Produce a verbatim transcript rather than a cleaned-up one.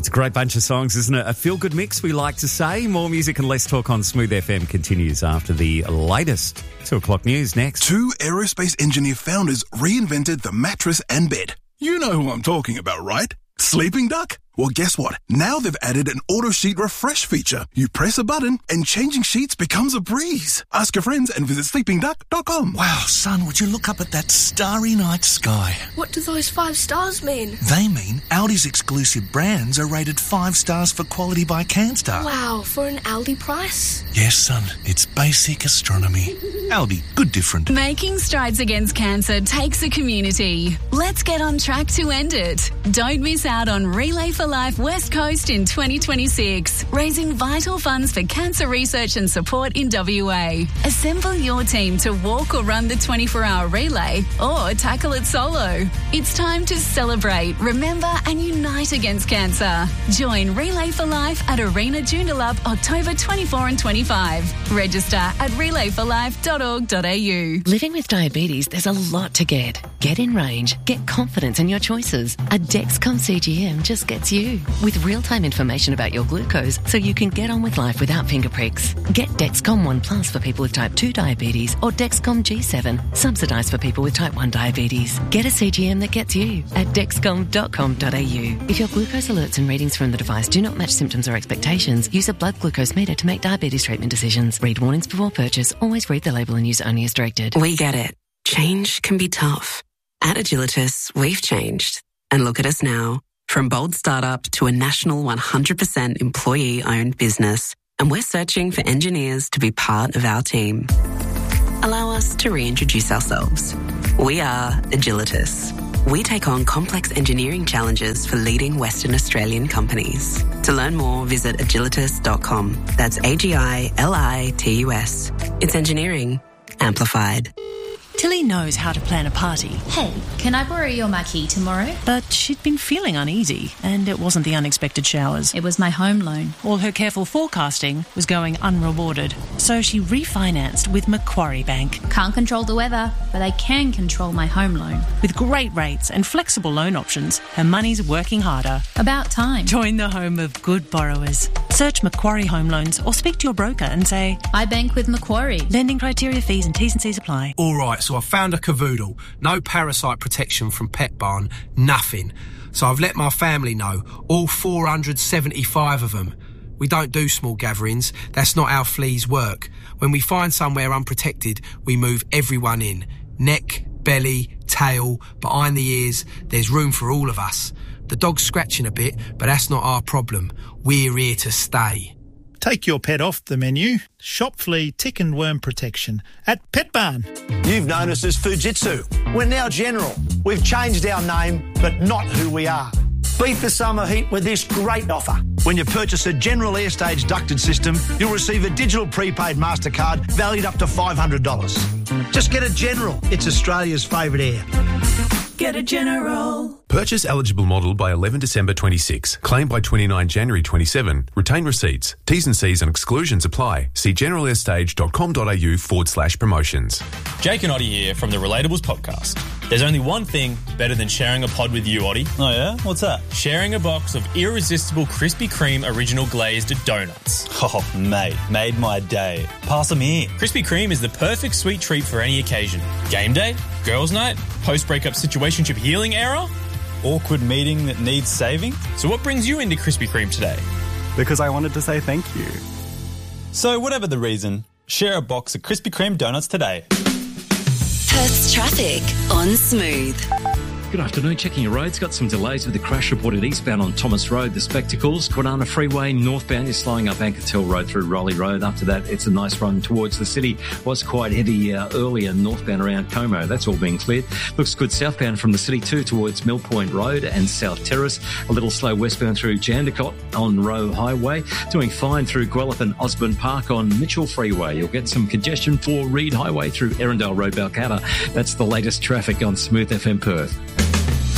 It's a great bunch of songs, isn't it? A feel-good mix, we like to say. More music and less talk on Smooth F M continues after the latest two o'clock news next. Two aerospace engineer founders reinvented the mattress and bed. You know who I'm talking about, right? Sleeping Duck? Well, guess what? Now they've added an auto sheet refresh feature. You press a button and changing sheets becomes a breeze. Ask your friends and visit sleeping duck dot com. Wow, son, would you look up at that starry night sky? What do those five stars mean? They mean Aldi's exclusive brands are rated five stars for quality by CanStar. Wow, for an Aldi price? Yes, son, it's basic astronomy. Aldi, good different. Making strides against cancer takes a community. Let's get on track to end it. Don't miss out on Relay for Life West Coast in twenty twenty-six, raising vital funds for cancer research and support in W A. Assemble your team to walk or run the twenty-four hour relay or tackle it solo. It's time to celebrate, remember and unite against cancer. Join Relay for Life at Arena Joondalup October twenty-fourth and twenty-fifth. Register at relay for life dot org dot a u. Living with diabetes, there's a lot to get. Get in range, get confidence in your choices. A Dexcom C G M just gets you. With real-time information about your glucose so you can get on with life without finger pricks. Get Dexcom One Plus for people with type two diabetes or Dexcom G seven, subsidised for people with type one diabetes. Get a C G M that gets you at dexcom dot com dot a u. If your glucose alerts and readings from the device do not match symptoms or expectations, use a blood glucose meter to make diabetes treatment decisions. Read warnings before purchase. Always read the label and use only as directed. We get it. Change can be tough. At Agilitas, we've changed. And look at us now. From bold startup to a national one hundred percent employee-owned business. And we're searching for engineers to be part of our team. Allow us to reintroduce ourselves. We are Agilitas. We take on complex engineering challenges for leading Western Australian companies. To learn more, visit agilitas dot com. That's A G I L I T U S. It's engineering amplified. Tilly knows how to plan a party. Hey, can I borrow your marquee tomorrow? But she'd been feeling uneasy, and it wasn't the unexpected showers. It was my home loan. All her careful forecasting was going unrewarded. So she refinanced with Macquarie Bank. Can't control the weather, but I can control my home loan. With great rates and flexible loan options, her money's working harder. About time. Join the home of good borrowers. Search Macquarie Home Loans or speak to your broker and say, I bank with Macquarie. Lending criteria, fees and T's and C's apply. All right, so I found a cavoodle. No parasite protection from Pet Barn. Nothing. So I've let my family know. All four hundred seventy-five of them. We don't do small gatherings. That's not how fleas work. When we find somewhere unprotected, we move everyone in. Neck, belly, tail, behind the ears. There's room for all of us. The dog's scratching a bit, but that's not our problem. We're here to stay. Take your pet off the menu. Shop flea, tick and worm protection at Pet Barn. You've known us as Fujitsu. We're now General. We've changed our name, but not who we are. Beat the summer heat with this great offer. When you purchase a General Airstage ducted system, you'll receive a digital prepaid MasterCard valued up to five hundred dollars. Just get a General. It's Australia's favourite air. Get a General. Purchase eligible model by eleven December twenty-six. Claim by twenty-nine January twenty-seven. Retain receipts. T's and C's and exclusions apply. See generalairstage.com.au forward slash promotions. Jake and Oddie here from the Relatables podcast. There's only one thing better than sharing a pod with you, Oddie. Oh yeah? What's that? Sharing a box of irresistible Krispy Kreme original glazed donuts. Oh, mate, made my day. Pass them here. Krispy Kreme is the perfect sweet treat for any occasion. Game day, girls' night, post-breakup situationship healing era, awkward meeting that needs saving. So what brings you into Krispy Kreme today? Because I wanted to say thank you. So whatever the reason, share a box of Krispy Kreme donuts today. Perth's traffic on Smooth. Good afternoon. Checking your roads. Got some delays with the crash reported eastbound on Thomas Road, the Spectacles. Kwinana Freeway northbound is slowing up Ankertel Road through Raleigh Road. After that, it's a nice run towards the city. Was quite heavy uh, earlier northbound around Como. That's all being cleared. Looks good southbound from the city too towards Mill Point Road and South Terrace. A little slow westbound through Jandakot on Roe Highway. Doing fine through Guelph and Osborne Park on Mitchell Freeway. You'll get some congestion for Reed Highway through Erindale Road, Balcatta. That's the latest traffic on Smooth F M Perth.